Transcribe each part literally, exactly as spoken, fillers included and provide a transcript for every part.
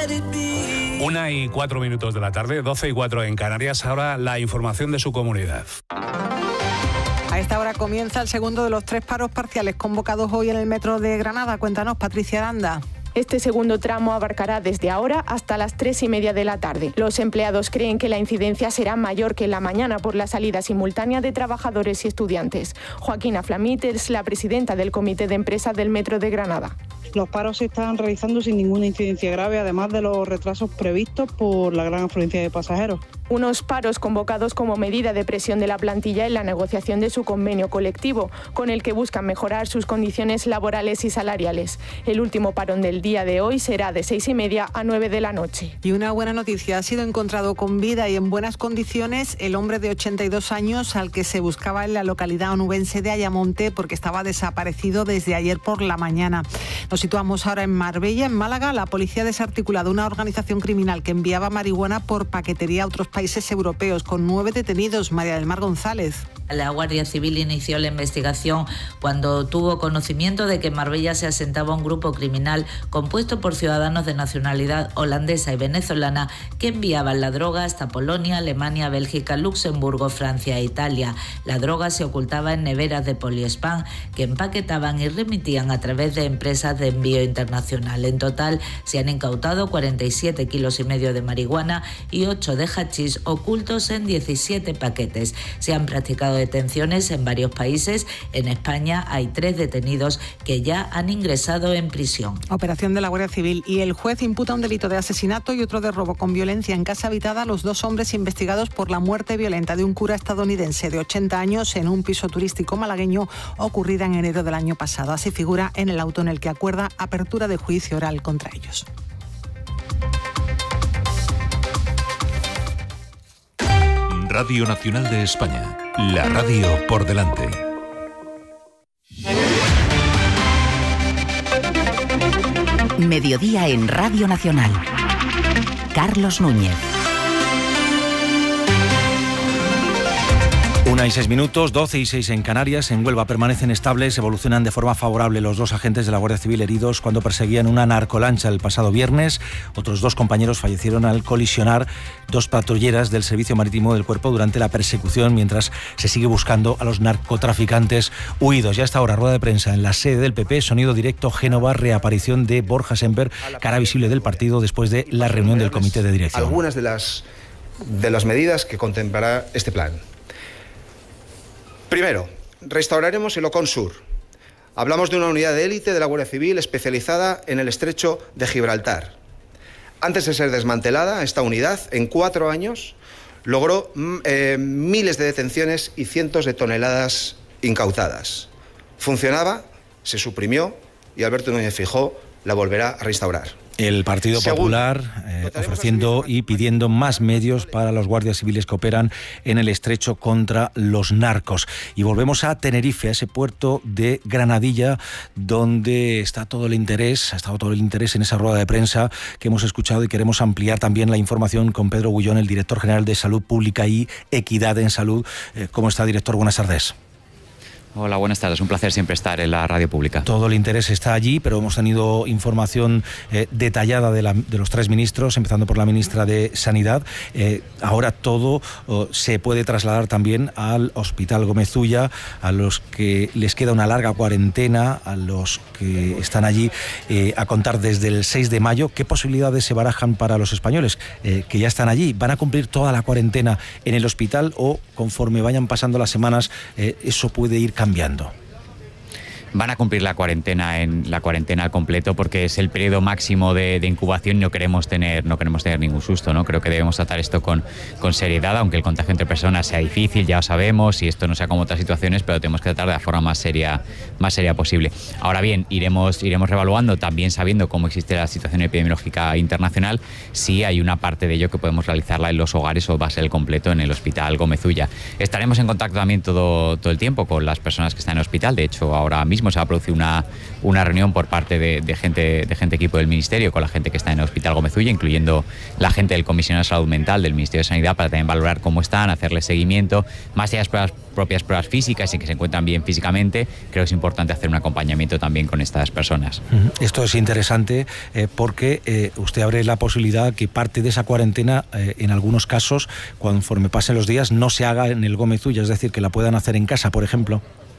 Una y cuatro minutos de la tarde, doce y cuatro en Canarias. Ahora la información de su comunidad. A esta hora comienza el segundo de los tres paros parciales convocados hoy en el metro de Granada. Cuéntanos, Patricia Aranda. Este segundo tramo abarcará desde ahora hasta las tres y media de la tarde. Los empleados creen que la incidencia será mayor que en la mañana por la salida simultánea de trabajadores y estudiantes. Joaquina Flamit es la presidenta del Comité de Empresa del Metro de Granada. Los paros se están realizando sin ninguna incidencia grave, además de los retrasos previstos por la gran afluencia de pasajeros. Unos paros convocados como medida de presión de la plantilla en la negociación de su convenio colectivo, con el que buscan mejorar sus condiciones laborales y salariales. El último parón del día de hoy será de seis y media a nueve de la noche. Y una buena noticia, ha sido encontrado con vida y en buenas condiciones el hombre de ochenta y dos años al que se buscaba en la localidad onubense de Ayamonte porque estaba desaparecido desde ayer por la mañana. Nos situamos ahora en Marbella, en Málaga. La policía ha desarticulado una organización criminal que enviaba marihuana por paquetería a otros países europeos, con nueve detenidos. María del Mar González. La Guardia Civil inició la investigación cuando tuvo conocimiento de que en Marbella se asentaba un grupo criminal compuesto por ciudadanos de nacionalidad holandesa y venezolana que enviaban la droga hasta Polonia, Alemania, Bélgica, Luxemburgo, Francia e Italia. La droga se ocultaba en neveras de poliespán que empaquetaban y remitían a través de empresas de envío internacional. En total se han incautado cuarenta y siete kilos y medio de marihuana y ocho de hachís ocultos en diecisiete paquetes. Se han practicado detenciones en varios países. En España hay tres detenidos que ya han ingresado en prisión. Operación de la Guardia Civil y el juez imputa un delito de asesinato y otro de robo con violencia en casa habitada a los dos hombres investigados por la muerte violenta de un cura estadounidense de ochenta años en un piso turístico malagueño ocurrida en enero del año pasado. Así figura en el auto en el que acuerda apertura de juicio oral contra ellos. Radio Nacional de España, la radio por delante. Mediodía en Radio Nacional. Carlos Núñez. Una y seis minutos, doce y seis en Canarias. En Huelva permanecen estables, evolucionan de forma favorable los dos agentes de la Guardia Civil heridos cuando perseguían una narcolancha el pasado viernes. Otros dos compañeros fallecieron al colisionar dos patrulleras del Servicio Marítimo del Cuerpo durante la persecución, mientras se sigue buscando a los narcotraficantes huidos. Ya a esta hora, rueda de prensa en la sede del P P, sonido directo Génova, reaparición de Borja Semper, cara visible del partido después de la reunión del comité de dirección. Algunas de las, de las medidas que contemplará este plan. Primero, restauraremos el Ocon Sur. Hablamos de una unidad de élite de la Guardia Civil especializada en el estrecho de Gibraltar. Antes de ser desmantelada, esta unidad, en cuatro años, logró eh, miles de detenciones y cientos de toneladas incautadas. Funcionaba, se suprimió y Alberto Núñez Feijóo la volverá a restaurar. El Partido Popular eh, ofreciendo y pidiendo más medios para los guardias civiles que operan en el estrecho contra los narcos. Y volvemos a Tenerife, a ese puerto de Granadilla, donde está todo el interés, ha estado todo el interés en esa rueda de prensa que hemos escuchado, y queremos ampliar también la información con Pedro Gullón, el director general de Salud Pública y Equidad en Salud. Eh, ¿Cómo está, director? Buenas tardes. Hola, buenas tardes. Un placer siempre estar en la radio pública. Todo el interés está allí, pero hemos tenido información eh, detallada de, la, de los tres ministros, empezando por la ministra de Sanidad. Eh, ahora todo oh, se puede trasladar también al Hospital Gómez Ulla, a los que les queda una larga cuarentena, a los que están allí eh, a contar desde el seis de mayo. ¿Qué posibilidades se barajan para los españoles eh, que ya están allí? ¿Van a cumplir toda la cuarentena en el hospital o conforme vayan pasando las semanas eh, eso puede ir cambiando? cambiando? Van a cumplir la cuarentena en la cuarentena al completo porque es el periodo máximo de, de incubación. No queremos tener no queremos tener ningún susto, ¿no? Creo que debemos tratar esto con, con seriedad, aunque el contagio entre personas sea difícil, ya lo sabemos, y esto no sea como otras situaciones, pero tenemos que tratar de la forma más seria más seria posible. Ahora bien, iremos iremos revaluando, también sabiendo cómo existe la situación epidemiológica internacional, si hay una parte de ello que podemos realizarla en los hogares o va a ser el completo en el Hospital Gómez Ulla. Estaremos en contacto también todo, todo el tiempo con las personas que están en el hospital. De hecho, ahora mismo mismo se va a producir una, una reunión por parte de, de gente de gente equipo del Ministerio con la gente que está en el Hospital Gómez Ulla, incluyendo la gente del Comisionado de Salud Mental del Ministerio de Sanidad, para también valorar cómo están, hacerles seguimiento, más allá de las pruebas, propias pruebas físicas y que se encuentran bien físicamente. Creo que es importante hacer un acompañamiento también con estas personas. Esto es interesante eh, porque eh, usted abre la posibilidad que parte de esa cuarentena, eh, en algunos casos, conforme pasen los días, no se haga en el Gómez Ulla, es decir, que la puedan hacer en casa, por ejemplo.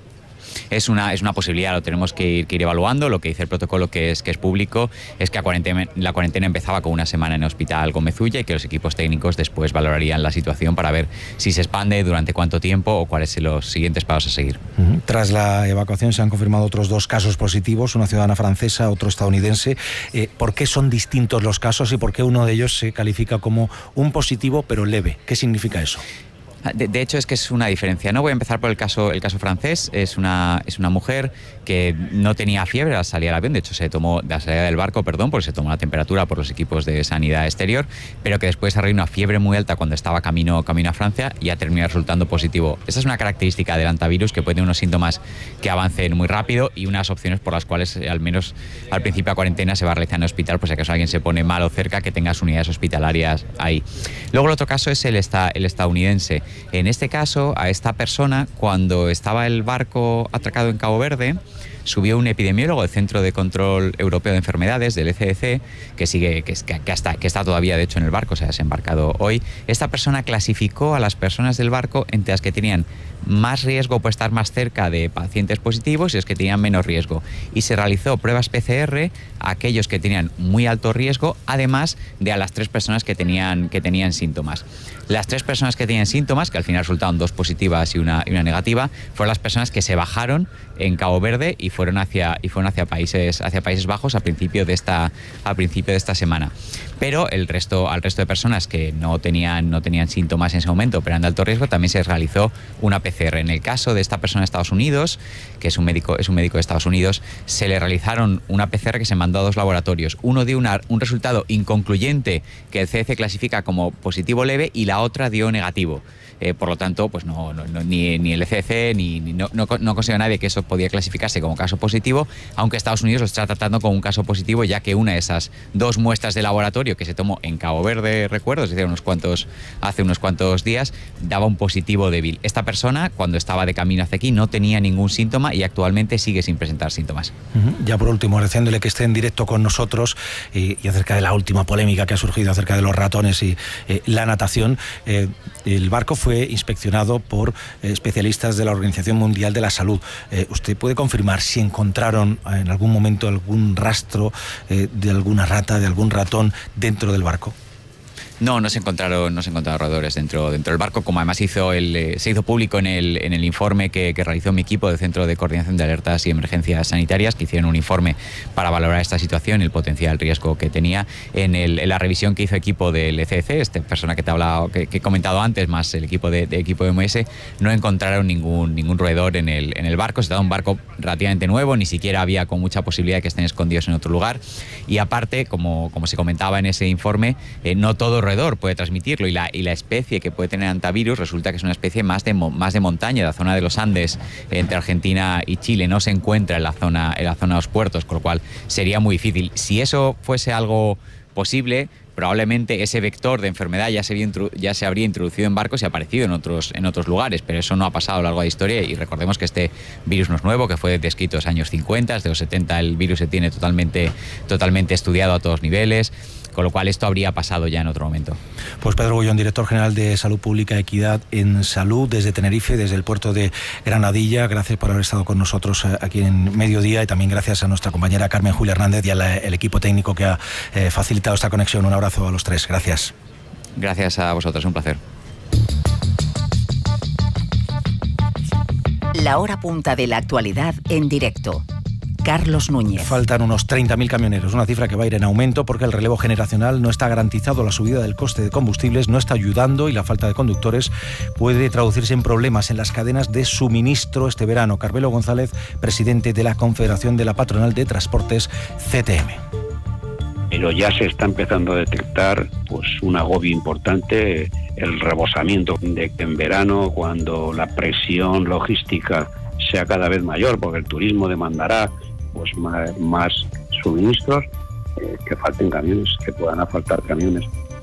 Es una, es una posibilidad, lo tenemos que ir, que ir evaluando. Lo que dice el protocolo, que es, que es público, es que la cuarentena, la cuarentena empezaba con una semana en el Hospital Gómez Ulla y que los equipos técnicos después valorarían la situación para ver si se expande, durante cuánto tiempo o cuáles son los siguientes pasos a seguir. Tras la evacuación se han confirmado otros dos casos positivos, una ciudadana francesa, otro estadounidense. Eh, ¿Por qué son distintos los casos y por qué uno de ellos se califica como un positivo pero leve? ¿Qué significa eso? De, de hecho, es que es una diferencia. No voy a empezar por el caso, el caso francés. Es una, es una mujer que no tenía fiebre al salir al avión. De hecho, se tomó la salida del barco, perdón, porque se tomó la temperatura por los equipos de sanidad exterior, pero que después desarrolló una fiebre muy alta cuando estaba camino, camino a Francia y ha terminado resultando positivo. Esa es una característica del hantavirus, que puede tener unos síntomas que avancen muy rápido y unas opciones por las cuales, al menos al principio de cuarentena, se va a realizar en el hospital, por si acaso alguien se pone mal o cerca, que tengas unidades hospitalarias ahí. Luego el otro caso es el, esta, el estadounidense. En este caso, a esta persona, cuando estaba el barco atracado en Cabo Verde, subió un epidemiólogo del Centro de Control Europeo de Enfermedades, del E C D C, que sigue, que, que, hasta, que está todavía de hecho en el barco, se ha desembarcado hoy. Esta persona clasificó a las personas del barco entre las que tenían más riesgo por estar más cerca de pacientes positivos y los que tenían menos riesgo. Y se realizó pruebas P C R a aquellos que tenían muy alto riesgo, además de a las tres personas que tenían, que tenían síntomas. Las tres personas que tenían síntomas, que al final resultaron dos positivas y una, y una negativa, fueron las personas que se bajaron en Cabo Verde y fueron hacia, y fueron hacia, países, hacia Países Bajos a principio de esta, a principio de esta semana. Pero el resto, al resto de personas que no tenían, no tenían síntomas en ese momento, pero eran de alto riesgo, también se realizó una P C R. En el caso de esta persona de Estados Unidos, que es un médico, es un médico de Estados Unidos, se le realizaron una P C R que se mandó a dos laboratorios. Uno dio una, un resultado inconcluyente que el C D C clasifica como positivo leve y la otra dio negativo. Eh, por lo tanto, pues no, no, no, ni, ni el E C D C ni, ni no, no, no considera nadie que eso podía clasificarse como caso positivo, aunque Estados Unidos lo está tratando como un caso positivo, ya que una de esas dos muestras de laboratorio que se tomó en Cabo Verde, recuerdo, es decir, unos cuantos, hace unos cuantos días, daba un positivo débil. Esta persona, cuando estaba de camino hacia aquí, no tenía ningún síntoma y actualmente sigue sin presentar síntomas. Uh-huh. Ya por último, agradeciéndole que esté en directo con nosotros y, y acerca de la última polémica que ha surgido acerca de los ratones y eh, la natación, eh, el barco fue inspeccionado por eh, especialistas de la Organización Mundial de la Salud. Eh, ¿Usted puede confirmar si encontraron en algún momento algún rastro eh, de alguna rata, de algún ratón dentro del barco? No, no se encontraron, no se encontraron roedores dentro, dentro del barco, como además hizo el, eh, se hizo público en el, en el informe que, que realizó mi equipo del Centro de Coordinación de Alertas y Emergencias Sanitarias, que hicieron un informe para valorar esta situación, el potencial riesgo que tenía. En, el, en la revisión que hizo equipo del E C D C, esta persona que te he hablado, que, que he comentado antes, más el equipo de, de equipo de M S, no encontraron ningún, ningún roedor en el, en el barco. Se trataba de un barco relativamente nuevo, ni siquiera había con mucha posibilidad de que estén escondidos en otro lugar. Y aparte, como, como se comentaba en ese informe, eh, no todo roedor puede transmitirlo y la, y la especie que puede tener hantavirus resulta que es una especie más de, más de montaña, de la zona de los Andes entre Argentina y Chile, no se encuentra en la zona, en la zona de los puertos, con lo cual sería muy difícil. Si eso fuese algo posible, probablemente ese vector de enfermedad ya se, había, ya se habría introducido en barcos y aparecido en otros, en otros lugares, pero eso no ha pasado a lo largo de la historia y recordemos que este virus no es nuevo, que fue descrito en los años cincuenta, desde los setenta el virus se tiene totalmente, totalmente estudiado a todos niveles, con lo cual esto habría pasado ya en otro momento. Pues Pedro Bullón, director general de Salud Pública, Equidad en Salud, desde Tenerife, desde el puerto de Granadilla, gracias por haber estado con nosotros aquí en Mediodía y también gracias a nuestra compañera Carmen Julia Hernández y al equipo técnico que ha eh, facilitado esta conexión. Un abrazo a los tres, gracias. Gracias a vosotros, un placer. La hora punta de la actualidad en directo. Carlos Núñez. Faltan unos treinta mil camioneros, una cifra que va a ir en aumento porque el relevo generacional no está garantizado, la subida del coste de combustibles no está ayudando y la falta de conductores puede traducirse en problemas en las cadenas de suministro este verano. Carmelo González, presidente de la Confederación de la Patronal de Transportes, C T M. Pero ya se está empezando a detectar pues un agobio importante, el rebosamiento de que en verano, cuando la presión logística sea cada vez mayor, porque el turismo demandará pues más, más suministros, eh, que falten camiones, que puedan faltar camiones.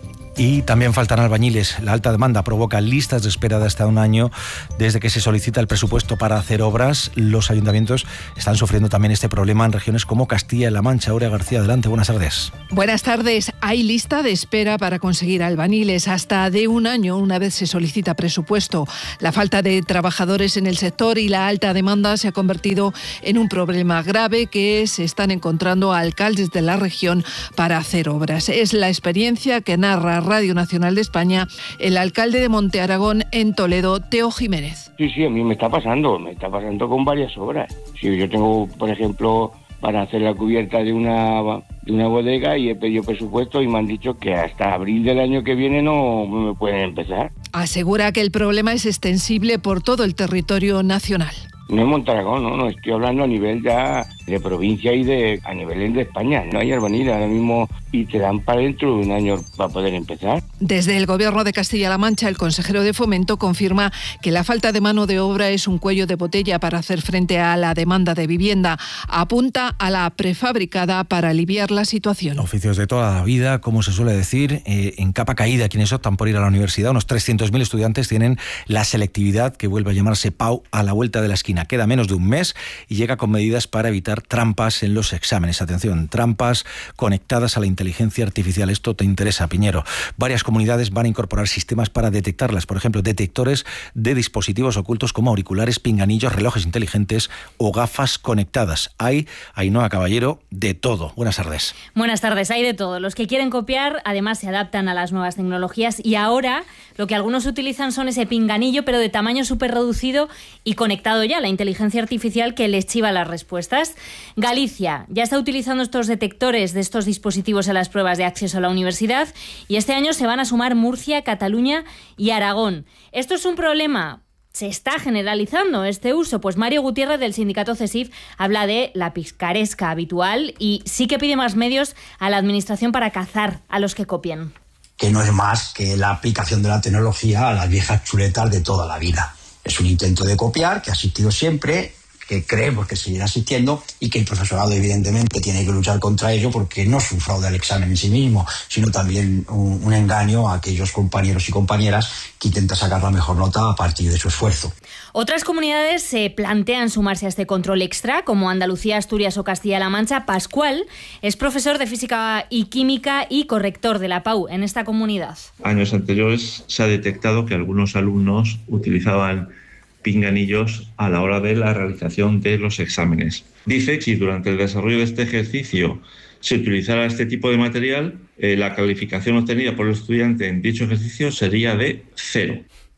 Y también faltan albañiles. La alta demanda provoca listas de espera de hasta un año desde que se solicita el presupuesto para hacer obras. Los ayuntamientos están sufriendo también este problema en regiones como Castilla-La Mancha. Aurea García, adelante, buenas tardes. Buenas tardes. Hay lista de espera para conseguir albañiles hasta de un año una vez se solicita presupuesto. La falta de trabajadores en el sector y la alta demanda se ha convertido en un problema grave que se están encontrando alcaldes de la región para hacer obras. Es la experiencia que narra Radio Nacional de España el alcalde de Monte Aragón en Toledo, Teo Jiménez. Sí, sí, a mí me está pasando, me está pasando con varias obras. Si yo tengo, por ejemplo, para hacer la cubierta de una, de una bodega y he pedido presupuesto y me han dicho que hasta abril del año que viene no me pueden empezar. Asegura que el problema es extensible por todo el territorio nacional. No en Montaragón, no, no, estoy hablando a nivel ya de provincia y de a nivel de España. No hay albañiles ahora mismo y te dan para dentro de un año para poder empezar. Desde el Gobierno de Castilla-La Mancha, el consejero de Fomento confirma que la falta de mano de obra es un cuello de botella para hacer frente a la demanda de vivienda. Apunta a la prefabricada para aliviar la situación. Oficios de toda la vida, como se suele decir, eh, en capa caída. Quienes optan por ir a la universidad, unos trescientos mil estudiantes tienen la selectividad que vuelve a llamarse P A U a la vuelta de la esquina. Queda menos de un mes y llega con medidas para evitar trampas en los exámenes. Atención, trampas conectadas a la inteligencia artificial. Esto te interesa, Piñero. Varias comunidades van a incorporar sistemas para detectarlas. Por ejemplo, detectores de dispositivos ocultos como auriculares, pinganillos, relojes inteligentes o gafas conectadas. Hay, Ainhoa Caballero, de todo. Buenas tardes. Buenas tardes. Hay de todo. Los que quieren copiar, además, se adaptan a las nuevas tecnologías y ahora lo que algunos utilizan son ese pinganillo, pero de tamaño súper reducido y conectado ya a la inteligencia artificial que les chiva las respuestas. Galicia ya está utilizando estos detectores de estos dispositivos en las pruebas de acceso a la universidad y este año se van a sumar Murcia, Cataluña y Aragón. ¿Esto es un problema? ¿Se está generalizando este uso? Pues Mario Gutiérrez del sindicato CESIF habla de la picaresca habitual y sí que pide más medios a la administración para cazar a los que copien. Que no es más que la aplicación de la tecnología a las viejas chuletas de toda la vida. Es un intento de copiar que ha existido siempre, que creemos que seguirá existiendo y que el profesorado evidentemente tiene que luchar contra ello porque no es un fraude al examen en sí mismo, sino también un, un engaño a aquellos compañeros y compañeras que intentan sacar la mejor nota a partir de su esfuerzo. Otras comunidades se plantean sumarse a este control extra, como Andalucía, Asturias o Castilla-La Mancha. Pascual es profesor de Física y Química y corrector de la P A U en esta comunidad. Años anteriores se ha detectado que algunos alumnos utilizaban pinganillos a la hora de la realización de los exámenes. Dice que si durante el desarrollo de este ejercicio se utilizara este tipo de material, eh, la calificación obtenida por el estudiante en dicho ejercicio sería de cero.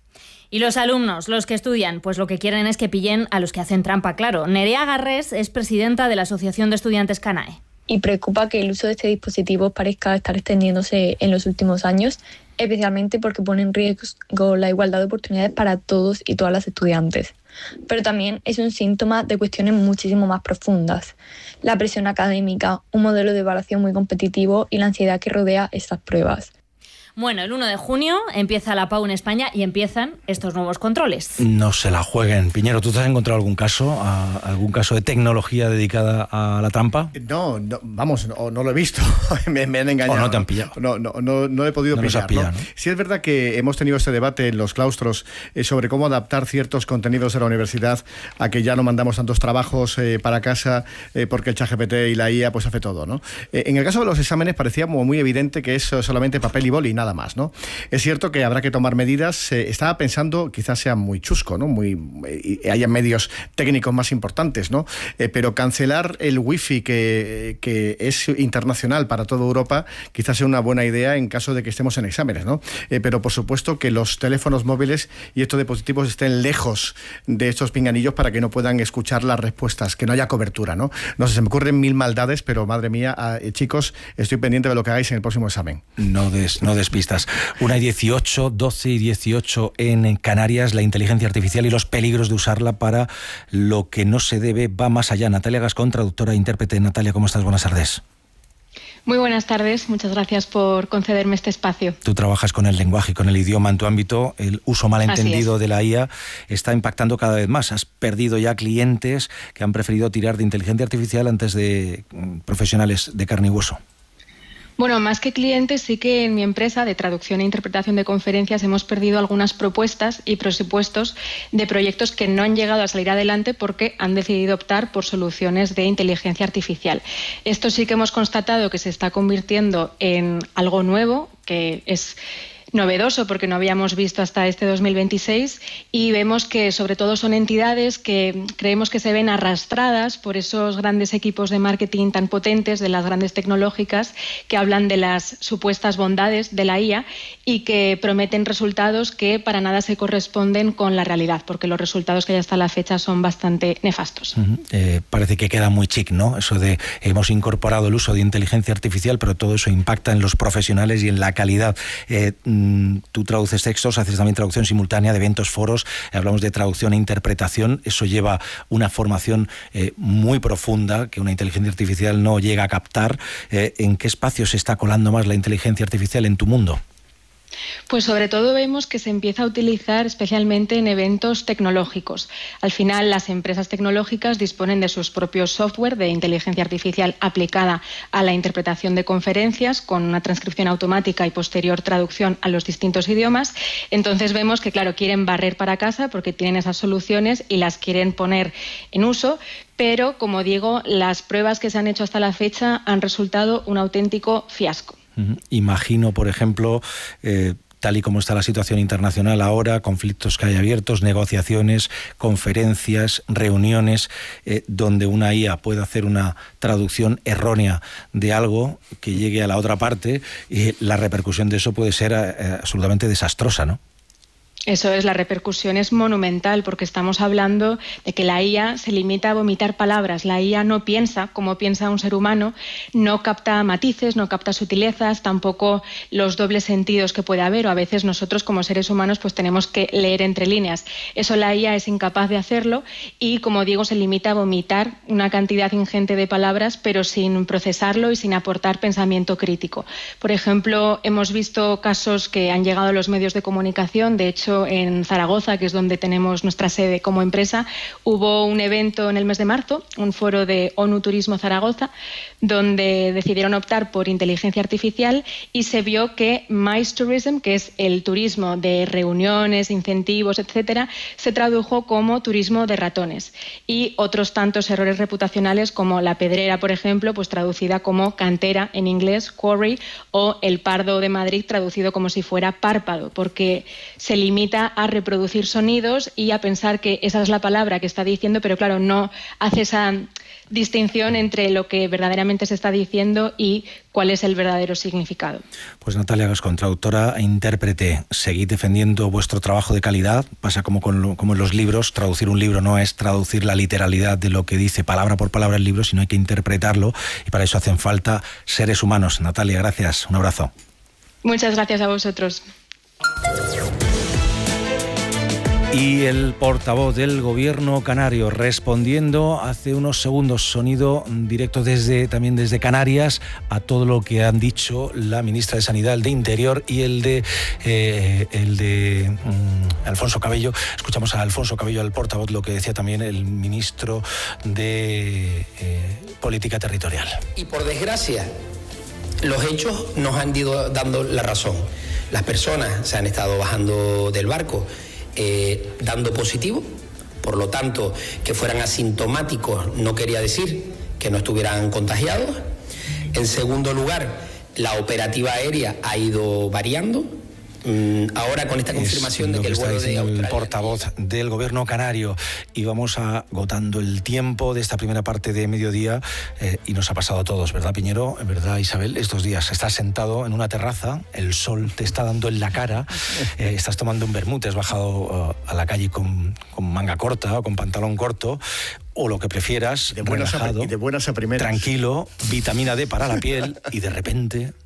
Y los alumnos, los que estudian, pues lo que quieren es que pillen a los que hacen trampa, claro. Nerea Garrés es presidenta de la Asociación de Estudiantes CANAE. Y preocupa que el uso de este dispositivo parezca estar extendiéndose en los últimos años, especialmente porque pone en riesgo la igualdad de oportunidades para todos y todas las estudiantes. Pero también es un síntoma de cuestiones muchísimo más profundas. La presión académica, un modelo de evaluación muy competitivo y la ansiedad que rodea estas pruebas. Bueno, el uno de junio empieza la P A U en España y empiezan estos nuevos controles. No se la jueguen. Piñero, ¿tú te has encontrado algún caso, algún caso de tecnología dedicada a la trampa? No, no vamos, no, no lo he visto. me, me han engañado. ¿O no te han pillado? No, no, no, no he podido no pillar. Pillado, ¿no? ¿no? Sí es verdad que hemos tenido este debate en los claustros eh, sobre cómo adaptar ciertos contenidos de la universidad a que ya no mandamos tantos trabajos eh, para casa eh, porque el ChatGPT y la I A pues hace todo, ¿no? Eh, en el caso de los exámenes parecía como muy evidente que es solamente papel y boli y nada más, ¿no? Es cierto que habrá que tomar medidas. Eh, estaba pensando, quizás sea muy chusco, ¿no? Muy, eh, haya medios técnicos más importantes, ¿no? Eh, pero cancelar el wifi que, que es internacional para toda Europa quizás sea una buena idea en caso de que estemos en exámenes, ¿no? Eh, pero por supuesto que los teléfonos móviles y estos dispositivos estén lejos de estos pinganillos para que no puedan escuchar las respuestas, que no haya cobertura, ¿no? No sé, se me ocurren mil maldades, pero madre mía, eh, chicos, estoy pendiente de lo que hagáis en el próximo examen. No des, no despistas. Una y dieciocho, doce y dieciocho en Canarias. La inteligencia artificial y los peligros de usarla para lo que no se debe va más allá. Natalia Gascón, traductora e intérprete. Natalia, ¿cómo estás? Buenas tardes. Muy buenas tardes, muchas gracias por concederme este espacio. Tú trabajas con el lenguaje y con el idioma en tu ámbito. El uso malentendido de la I A está impactando cada vez más. Has perdido ya clientes que han preferido tirar de inteligencia artificial antes de profesionales de carne y hueso. Bueno, más que clientes, sí que en mi empresa de traducción e interpretación de conferencias hemos perdido algunas propuestas y presupuestos de proyectos que no han llegado a salir adelante porque han decidido optar por soluciones de inteligencia artificial. Esto sí que hemos constatado que se está convirtiendo en algo nuevo, que es novedoso porque no habíamos visto hasta este dos mil veintiséis, y vemos que sobre todo son entidades que creemos que se ven arrastradas por esos grandes equipos de marketing tan potentes de las grandes tecnológicas que hablan de las supuestas bondades de la I A y que prometen resultados que para nada se corresponden con la realidad, porque los resultados que hay hasta la fecha son bastante nefastos. Uh-huh. eh, parece que queda muy chic, ¿no? Eso de hemos incorporado el uso de inteligencia artificial, pero todo eso impacta en los profesionales y en la calidad. Eh, Tú traduces textos, haces también traducción simultánea de eventos, foros, hablamos de traducción e interpretación. Eso lleva una formación eh, muy profunda que una inteligencia artificial no llega a captar. Eh, ¿En qué espacio se está colando más la inteligencia artificial en tu mundo? Pues sobre todo vemos que se empieza a utilizar especialmente en eventos tecnológicos. Al final, las empresas tecnológicas disponen de sus propios software de inteligencia artificial aplicada a la interpretación de conferencias con una transcripción automática y posterior traducción a los distintos idiomas. Entonces vemos que, claro, quieren barrer para casa porque tienen esas soluciones y las quieren poner en uso. Pero, como digo, las pruebas que se han hecho hasta la fecha han resultado un auténtico fiasco. Uh-huh. Imagino, por ejemplo, eh, tal y como está la situación internacional ahora, conflictos que hay abiertos, negociaciones, conferencias, reuniones, eh, donde una I A puede hacer una traducción errónea de algo que llegue a la otra parte y la repercusión de eso puede ser eh, absolutamente desastrosa, ¿no? Eso es, la repercusión es monumental porque estamos hablando de que la I A se limita a vomitar palabras. La I A no piensa como piensa un ser humano, no capta matices, no capta sutilezas, tampoco los dobles sentidos que puede haber, o a veces nosotros como seres humanos pues tenemos que leer entre líneas. Eso la I A es incapaz de hacerlo y, como digo, se limita a vomitar una cantidad ingente de palabras pero sin procesarlo y sin aportar pensamiento crítico. Por ejemplo, hemos visto casos que han llegado a los medios de comunicación. De hecho, en Zaragoza, que es donde tenemos nuestra sede como empresa, hubo un evento en el mes de marzo, un foro de ONU Turismo Zaragoza, donde decidieron optar por inteligencia artificial y se vio que Mice Tourism, que es el turismo de reuniones, incentivos, etcétera, se tradujo como turismo de ratones. Y otros tantos errores reputacionales como la pedrera, por ejemplo, pues traducida como cantera en inglés, quarry, o el pardo de Madrid traducido como si fuera párpado, porque se limita a reproducir sonidos y a pensar que esa es la palabra que está diciendo, pero claro, no hace esa distinción entre lo que verdaderamente se está diciendo y cuál es el verdadero significado. Pues Natalia Gascón, traductora e intérprete, seguid defendiendo vuestro trabajo de calidad. Pasa como, con lo, como en los libros, traducir un libro no es traducir la literalidad de lo que dice palabra por palabra el libro, sino hay que interpretarlo y para eso hacen falta seres humanos. Natalia, gracias, un abrazo. Muchas gracias a vosotros. Y el portavoz del gobierno canario respondiendo hace unos segundos, sonido directo desde también desde Canarias, a todo lo que han dicho la ministra de Sanidad, el de Interior y el de eh, el de um, Alfonso Cabello. Escuchamos a Alfonso Cabello, al portavoz, lo que decía también el ministro de eh, Política Territorial. Y por desgracia, los hechos nos han ido dando la razón. Las personas se han estado bajando del barco Eh, dando positivo, por lo tanto, que fueran asintomáticos no quería decir que no estuvieran contagiados. En segundo lugar, la operativa aérea ha ido variando. Ahora con esta confirmación de que el vuelo de Australia... el portavoz del gobierno canario. Y vamos agotando el tiempo de esta primera parte de mediodía eh, y nos ha pasado a todos, ¿verdad, Piñero? ¿Verdad, Isabel? Estos días estás sentado en una terraza, el sol te está dando en la cara, eh, estás tomando un vermut, te has bajado uh, a la calle con, con manga corta o con pantalón corto, o lo que prefieras, de buenas relajado, a, y de buenas a primeras. Tranquilo, vitamina D para la piel y de repente